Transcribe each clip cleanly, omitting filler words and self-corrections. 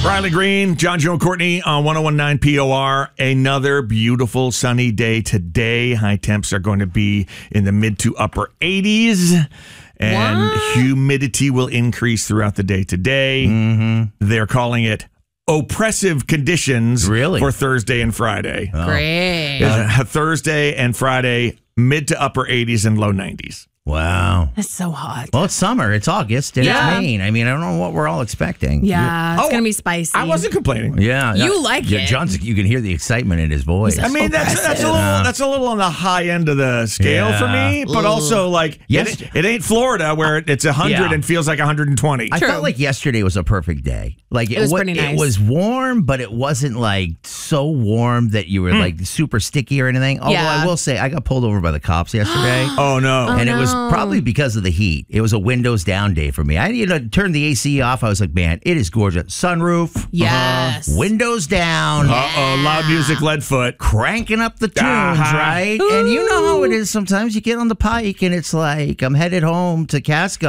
Riley Green, John, Joe, and Courtney on 101.9 POR. Another beautiful sunny day today. High temps are going to be in the mid to upper 80s. And humidity will increase throughout the day today. Mm-hmm. They're calling it oppressive conditions for Thursday and Friday. Oh. Great. Thursday and Friday, mid to upper 80s and low 90s. Wow. That's so hot. Well, it's summer. It's August. And it's Maine. I mean, I don't know what we're all expecting. Yeah, it's going to be spicy. I wasn't complaining. Yeah. You like it. John's, you can hear the excitement in his voice. I mean, that's a little on the high end of the scale for me, but also like it ain't Florida where it's 100 and feels like 120. I felt like yesterday was a perfect day. Like it was pretty nice. It was warm, but it wasn't like so warm that you were like super sticky or anything. Although I will say, I got pulled over by the cops yesterday. Oh no! And it was probably because of the heat. It was a windows down day for me. I turned the AC off. I was like, man, it is gorgeous. Sunroof. Yes. Windows down. Loud music, Leadfoot. Cranking up the tunes, right? Ooh. And you know how it is sometimes. You get on the pike and it's like, I'm headed home to Casco.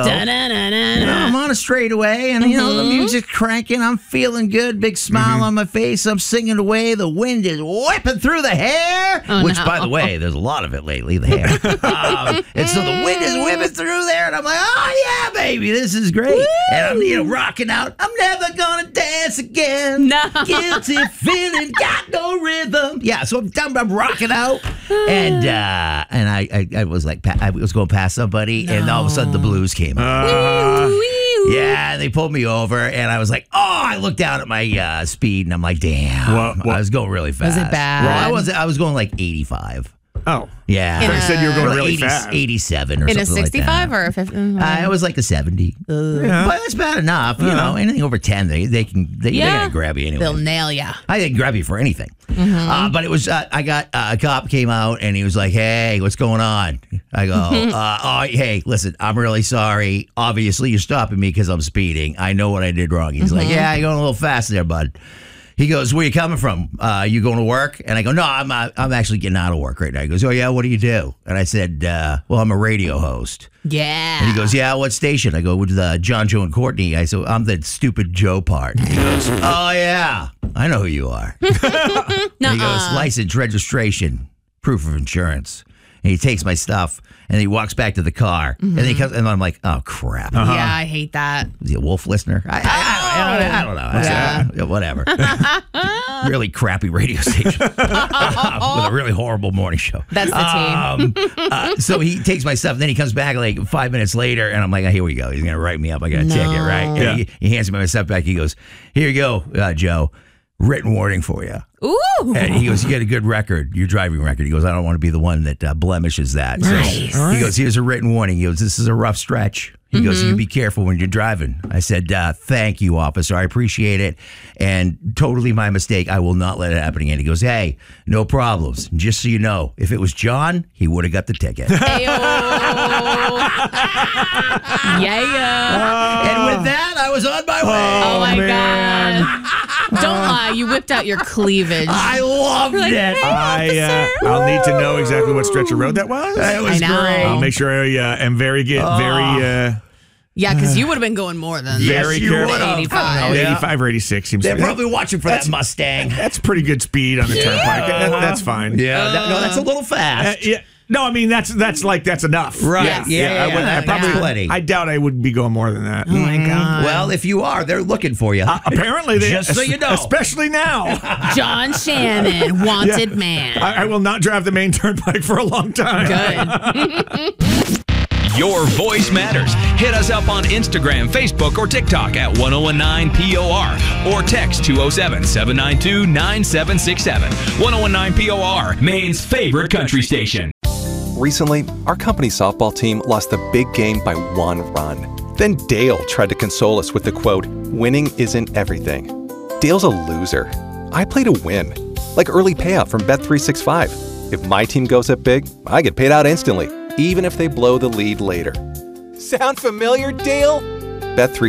I'm on a straightaway and, you know, the music's cranking. I'm feeling good. Big smile on my face. I'm singing away. The wind is whipping through the hair. Which, by the way, there's a lot of it lately, the hair. And so the wind is whipping through there. And I'm like, oh, yeah, baby, this is great. Woo! And I'm, you know, rocking out. I'm never going to dance again. No. Guilty feeling, got no rhythm. Yeah, so I'm rocking out. And I was like, I was going past somebody, and all of a sudden the blues came out. Yeah, they pulled me over, and I was like, I looked down at my speed, and I'm like, damn. I was going really fast. Was it bad? Well, I was going like 85. Oh. Yeah. I said you were going really fast. 87 or something like that. In a 65 or a 50? It was like a 70. But that's bad enough. You know, anything over 10, they're going to grab you anyway. They'll nail you. I think grab you for anything. But it was, I got, a cop came out and he was like, hey, what's going on? I go, hey, listen, I'm really sorry. Obviously, you're stopping me because I'm speeding. I know what I did wrong. He's like, yeah, you're going a little fast there, bud. He goes, where you coming from? You going to work? And I go, no, I'm actually getting out of work right now. He goes, oh, yeah, what do you do? And I said, well, I'm a radio host. Yeah. And he goes, yeah, what station? I go, with John, Joe, and Courtney. I said, I'm the stupid Joe part. He goes, oh, yeah, I know who you are. And he goes, license, registration, proof of insurance. And he takes my stuff, and he walks back to the car. And then he comes, and I'm like, oh, crap. Yeah, I hate that. Is he a wolf listener? I don't know. Yeah, whatever. Really crappy radio station with a really horrible morning show. That's the team. So he takes my stuff, and then he comes back like 5 minutes later, and I'm like, here we go. He's going to write me up. I got a ticket, right? And he hands me my stuff back. He goes, here you go, Joe. Written warning for you. Ooh. And he goes, you get a good record, your driving record. He goes, I don't want to be the one that blemishes that. Nice. So he goes, here's a written warning. He goes, this is a rough stretch. He goes, you be careful when you're driving. I said, thank you, officer. I appreciate it. And totally my mistake. I will not let it happen again. He goes, hey, no problems. Just so you know, if it was John, he would have got the ticket. Yeah. And with that, I was on my way. Oh my God. Don't lie. You whipped out your cleavage. I loved it. Hey, I'll need to know exactly what stretch of road that was. It was I know. great. I'll make sure I am very Yeah, because you would have been going more than very careful. 85. 85 or 86 seems They're to be. probably watching for that Mustang. That's pretty good speed on the turnpike. That's fine. Yeah, that's a little fast. No, I mean that's enough. Right. Yeah. I doubt I would be going more than that. Oh my God. Well, if you are, they're looking for you. Apparently, Just so you know. especially now. John Shannon, wanted man. I will not drive the main turnpike for a long time. Good. Your voice matters. Hit us up on Instagram, Facebook, or TikTok at 1019POR or text 207-792-9767. 1019 POR, Maine's favorite country station. Recently, our company softball team lost the big game by 1 run. Then Dale tried to console us with the quote, winning isn't everything. Dale's a loser. I play to win. Like early payout from Bet365. If my team goes up big, I get paid out instantly, even if they blow the lead later. Sound familiar, Dale? Bet365.